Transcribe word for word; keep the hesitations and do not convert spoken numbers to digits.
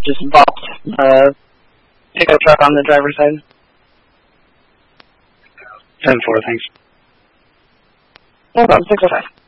just bopped the pickup truck on the driver's side. ten four, thanks. No problem, six oh five.